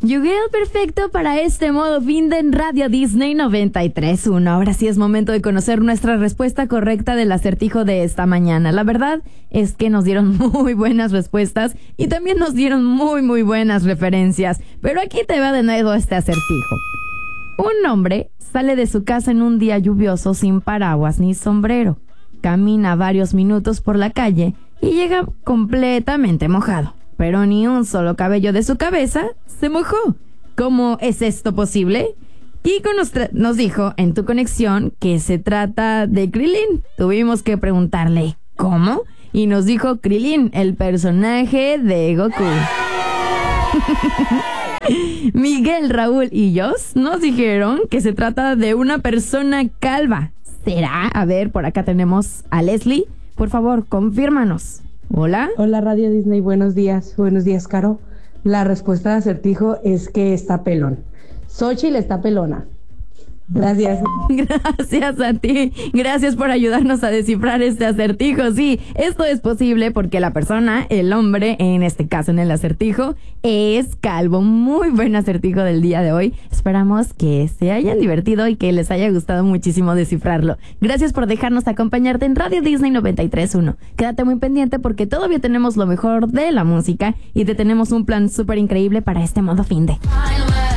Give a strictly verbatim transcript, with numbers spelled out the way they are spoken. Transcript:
Llegué al perfecto para este modo fin de en Radio Disney noventa y tres punto uno. Ahora sí es momento de conocer nuestra respuesta correcta del acertijo de esta mañana. La verdad es que nos dieron muy buenas respuestas y también nos dieron muy muy buenas referencias. Pero aquí te va de nuevo este acertijo. Un hombre sale de su casa en un día lluvioso sin paraguas ni sombrero. Camina varios minutos por la calle y llega completamente mojado. Pero ni un solo cabello de su cabeza se mojó. ¿Cómo es esto posible? Kiko nos, tra- nos dijo en tu conexión que se trata de Krillin. Tuvimos que preguntarle, ¿cómo? Y nos dijo Krillin, el personaje de Goku. Miguel, Raúl y Jos nos dijeron que se trata de una persona calva. ¿Será? A ver, por acá tenemos a Leslie. Por favor, confírmanos. Hola. Hola Radio Disney, buenos días. Buenos días, Caro. La respuesta de acertijo es que está pelón. Xóchitl está pelona. Gracias. Gracias a ti. Gracias por ayudarnos a descifrar este acertijo. Sí, esto es posible porque la persona, el hombre, en este caso en el acertijo, es calvo. Muy buen acertijo del día de hoy. Esperamos que se hayan divertido y que les haya gustado muchísimo descifrarlo. Gracias por dejarnos acompañarte en Radio Disney noventa y tres punto uno. Quédate muy pendiente porque todavía tenemos lo mejor de la música y te tenemos un plan súper increíble para este modo fin de.